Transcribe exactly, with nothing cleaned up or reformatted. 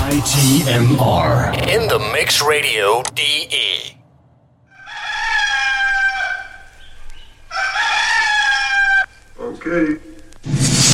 I T M R. In the Mix Radio D E. Okay.